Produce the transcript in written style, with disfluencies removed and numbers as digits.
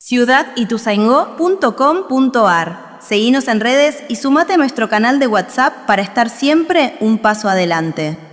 ciudadituzaingó.com.ar. Seguinos en redes y sumate a nuestro canal de WhatsApp para estar siempre un paso adelante.